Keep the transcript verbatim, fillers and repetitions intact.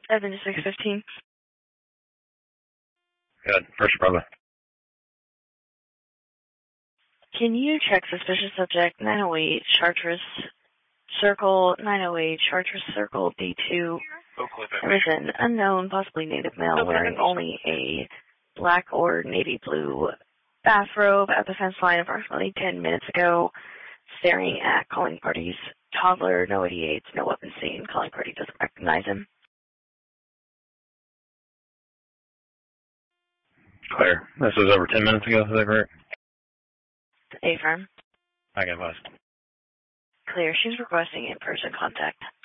Evan to six fifteen. Good. First brother. Can you check suspicious subject nine oh eight Chartres Circle, nine oh eight Chartres Circle, D two. There is an unknown, possibly native male wearing only a black or navy blue bathrobe at the fence line approximately ten minutes ago, staring at calling parties. Toddler, no eighty-eights, no weapon seen. Calling party doesn't recognize him. Clear. This was over ten minutes ago, is that correct? A firm. I got lost. Clear. She's requesting in-person contact.